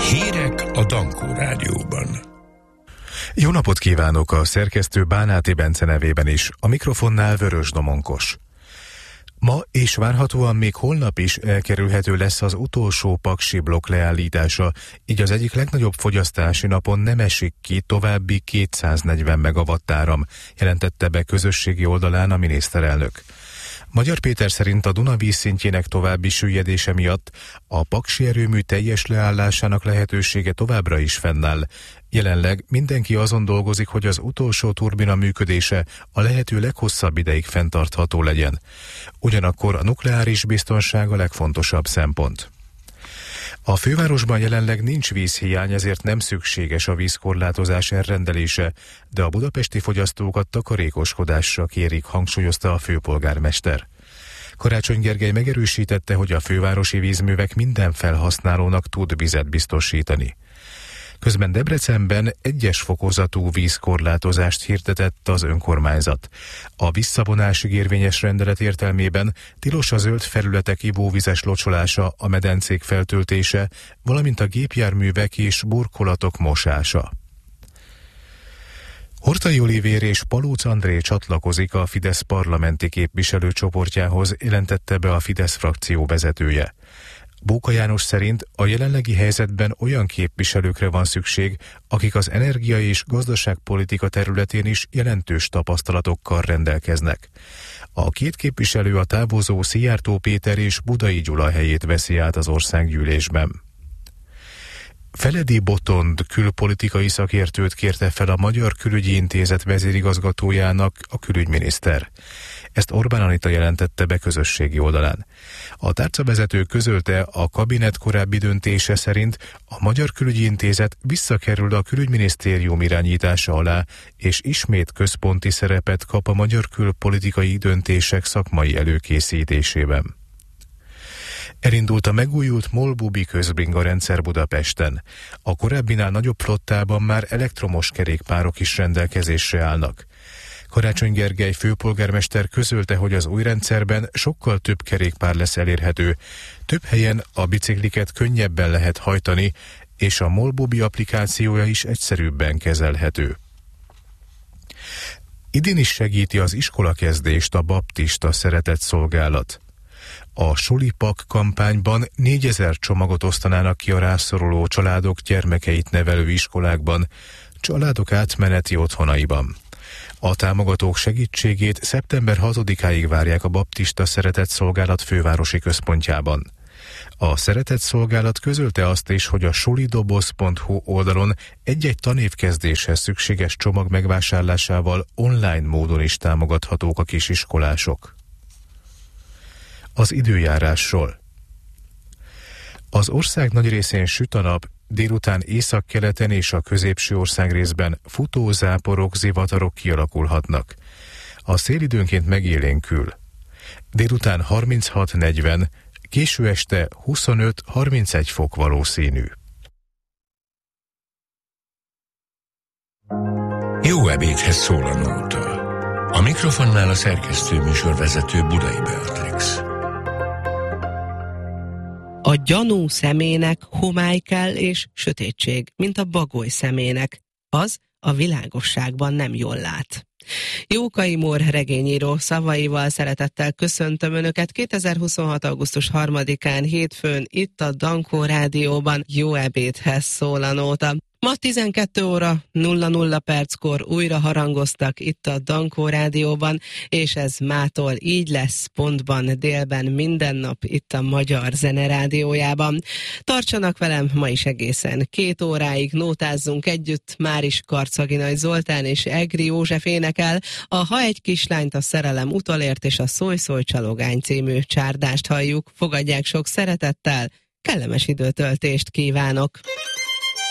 Hírek a Dankó Rádióban. Jó napot kívánok, a szerkesztő Bánáti Bence nevében is, a mikrofonnál Vörös Domonkos. Ma és várhatóan még holnap is elkerülhető lesz az utolsó paksi blokk leállítása, így az egyik legnagyobb fogyasztási napon nem esik ki további 240 megawatt áram, jelentette be közösségi oldalán a miniszterelnök. Magyar Péter szerint a Duna vízszintjének további süllyedése miatt a paksi erőmű teljes leállásának lehetősége továbbra is fennáll. Jelenleg mindenki azon dolgozik, hogy az utolsó turbina működése a lehető leghosszabb ideig fenntartható legyen. Ugyanakkor a nukleáris biztonság a legfontosabb szempont. A fővárosban jelenleg nincs vízhiány, ezért nem szükséges a vízkorlátozás elrendelése, de a budapesti fogyasztókat takarékoskodásra kérik, hangsúlyozta a főpolgármester. Karácsony Gergely megerősítette, hogy a fővárosi vízművek minden felhasználónak tud vizet biztosítani. Közben Debrecenben 1-es fokozatú vízkorlátozást hirdetett az önkormányzat. A visszavonásig érvényes rendelet értelmében tilos a zöld felületek ivóvizes locsolása, a medencék feltöltése, valamint a gépjárművek és burkolatok mosása. Horthy Olivér és Palóc André csatlakozik a Fidesz parlamenti képviselőcsoportjához, jelentette be a Fidesz frakció vezetője. Bóka János szerint a jelenlegi helyzetben olyan képviselőkre van szükség, akik az energia- és gazdaságpolitika területén is jelentős tapasztalatokkal rendelkeznek. A két képviselő a távozó Szijjártó Péter és Budai Gyula helyét veszi át az országgyűlésben. Feledi Botond külpolitikai szakértőt kérte fel a Magyar Külügyi Intézet vezérigazgatójának a külügyminiszter. Ezt Orbán Anita jelentette be közösségi oldalán. A tárcavezető közölte, a kabinet korábbi döntése szerint a Magyar Külügyi Intézet visszakerül a külügyminisztérium irányítása alá, és ismét központi szerepet kap a magyar külpolitikai döntések szakmai előkészítésében. Elindult a megújult MOL-Bubi közbringa rendszer Budapesten. A korábbinál nagyobb flottában már elektromos kerékpárok is rendelkezésre állnak. Karácsony Gergely főpolgármester közölte, hogy az új rendszerben sokkal több kerékpár lesz elérhető. Több helyen a bicikliket könnyebben lehet hajtani, és a MOL-Bubi applikációja is egyszerűbben kezelhető. Idén is segíti az iskolakezdést a baptista szeretetszolgálat. A Sulipak kampányban 4000 csomagot osztanának ki a rászoruló családok gyermekeit nevelő iskolákban, családok átmeneti otthonaiban. A támogatók segítségét szeptember 6-áig várják a baptista szeretetszolgálat fővárosi központjában. A szeretetszolgálat közölte azt is, hogy a sulidoboz.hu oldalon egy-egy tanévkezdéshez szükséges csomag megvásárlásával online módon is támogathatók a kisiskolások. Az időjárásról. Az ország nagy részén süt a nap, délután északkeleten és a középső országrészben futózáporok, zivatarok kialakulhatnak. A szél időnként megélénkül. Délután 36-40, késő este 25-31 fok valószínű. Jó ebédhez szól a nóta. A mikrofonnál a szerkesztő műsorvezető Budai Beatrix. A gyanú szemének homály kell és sötétség, mint a bagoly szemének. Az a világosságban nem jól lát. Jókai Mór regényíró szavaival szeretettel köszöntöm Önöket 2026. augusztus 3-án hétfőn itt a Dankó Rádióban. Jó ebédhez szól a nóta. Ma 12 óra 00 perckor újra harangoztak itt a Dankó Rádióban, és ez mától így lesz pontban délben minden nap itt a Magyar Zene Rádiójában. Tartsanak velem ma is egészen 2 óráig, nótázzunk együtt. Máris Karcaginay Zoltán és Egri József énekel a Ha egy kislányt a szerelem utolért és a Szólj szólj csalogány című csárdást halljuk. Fogadják sok szeretettel, kellemes időtöltést kívánok!